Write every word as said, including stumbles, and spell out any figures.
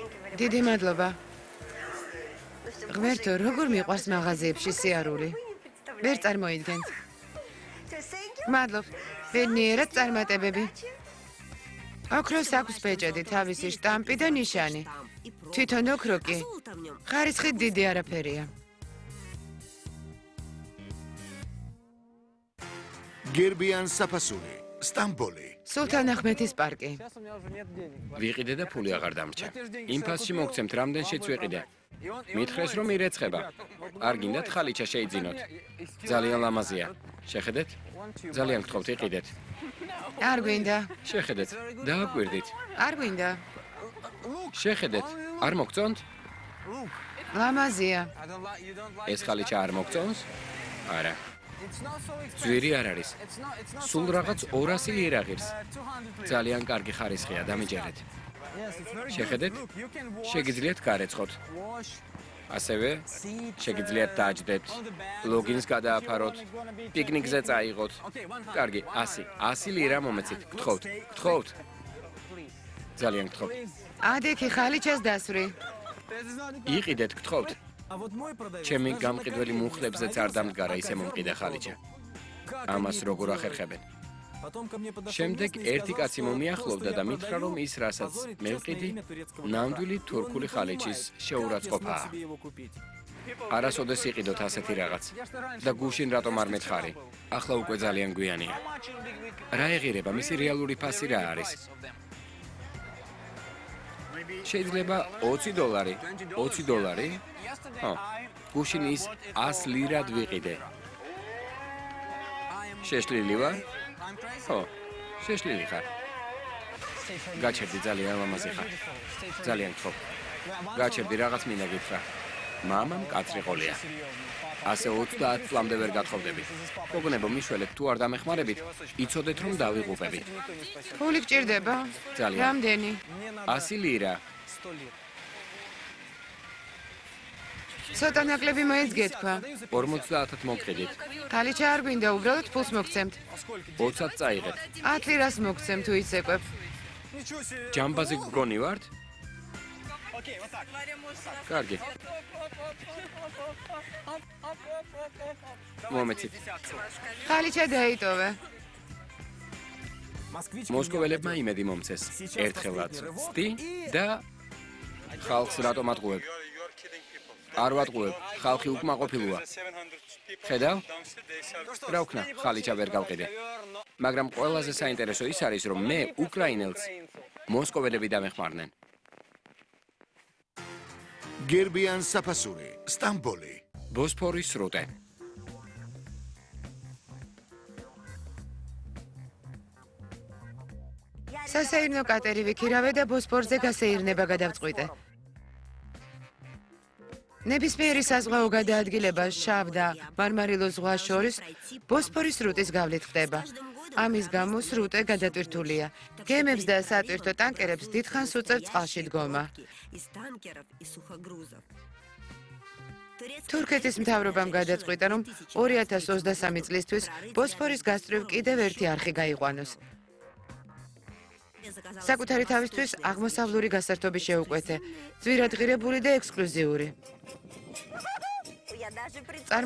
დიდი მადლობა. ღმერთო, როგორ მიყვარს მაღაზიებში სიარული? ვერ წარმოიდგენთ. მადლობ. ვერნიერად წარმატებები. ოქროს აქვს ბეჭედი, თავისი შტამპი და ნიშანი. თვითონ ოქრო კი. ხარისხით დიდი არაფერია. გერბიან საფასური, სტამბოლი. სულთან ახმეთის პარკი. ვიყიდე და ფული აღარ დამრჩა. იმ ფასში მოგცემთ, რამდენშიც ვიყიდე. მითხრეს რომ ირეცხება. არ გინდათ ხალიჩა შეიძინოთ. ძალიან ლამაზია. შეხედეთ? ძალიან გთხოვთ იყიდეთ. არ გვინდა. შეხედეთ. დააკვირდით. არ გვინდა. შეხედეთ. არ მოგწონთ? ლამაზია. ეს ხალიჩა არ მოგწონს? არა. ძვირი არ არის. სულ რაღაც ორასი ლირა ღირს. ძალიან კარგი ხარისხია, დამიჯერეთ. შეხედეთ? შეგიძლიათ გარეცხოთ. ასევე შეგიძლიათ დაჯდეთ, ლოგინს გადააფაროთ, პიკნიკზე წაიღოთ. კარგი, ასი, ასი ლირა მომეცით. გთხოვთ, გთხოვთ. ძალიან გთხოვთ. ადექი ხალიჩას დასვრი. იყიდეთ, გთხოვთ. ჩემი გამყიდველი მუხლებზეც არ დამდგარა ისე მომყიდა ხალიჩა. ამას როგორ ახერხებენ? შემდეგ ერთი კაცი მომიახლოვდა და მითხრა, რომ ის, რასაც მე ვყიდი, ნამდვილი თურქული ხალიჩის შეურაცხყოფაა. არასოდეს იყიდოთ ასეთი რაღაც და გუშინ რატომ არ მეთხარი? ახლა უკვე ძალიან გვიანია. რა ეღირება, მისი რეალური ფასი რა არის? შეიძლება ოცი დოლარი, ოცი დოლარი? ხო, გუშინ ის ას ლირად ვიყიდე. შეშლილი ვარ? ხო, შეშლილი ხარ. გაჩერდი, ძალიან ლამაზი ხარ. ძალიან გთხოვ. გაჩერდი, რაღაც მინდა გითხრა. მამამ კაცრი ყოლია. ასე ოცდაათ წლამდე ვერ გათხოვდები. გოგონებო, მიშველეთ, თუ არ დამეხმარებით, იცოდეთ რომ დავიღუპებით. ფული გჭირდება? ძალიან. რამდენი? ასი ლირა. ცოტა ნაკლები მოეძგეთქვა. ორმოცდაათად მოგყიდით. ხალიჩა არ გვინდა, უბრალოდ ფულს მოგცემთ. ოცად წაიღეთ. ათ ლირას მოგცემ თუ იცეკვებ. ჯამბაზე გგონი ვართ? კარგი. მომეცით. ხალიჩა დაიტოვე. მოსკოველებმა იმედი მომცეს. ერთხელაც ცდი და ხალხს რატომ ატყუებ? არ ვატყუებ, ხალხი უკმაყოფილოა. ხედავ? რა ვქნა, ხალიჩა ვერ გავყიდე. მაგრამ ყველაზე საინტერესო ის არის, რომ მე უკრაინელს მოსკოველები დამეხმარნენ. გერბიან საფასური, სტამბოლი. ბოსფორის სრუტე. სასეირნო კატერი ვიქირავე და ბოსფორზე გასეირნება გადავწყვიტე. ნებისმიერი საზღვაო გადაადგილება შავ და მარმარილოს ზღვას შორის ბოსფორის სრუტის გავლით ხდება. ამის გამო სრუტე გადატვირთულია. გემებს და სატვირთო ტანკერებს დიდხანს უწევთ წყალში დგომა. თურქეთის მთავრობამ გადაწყვიტა, რომ ორი ათას ოცდასამი წლისთვის ბოსფორის გასწვრივ კიდევ ერთი არხი გაიყვანოს. საკუთარი თავისთვის აღმოსავლური გასართობი შეუკვეთე, ძვირადღირებული და ექსკლუზიური.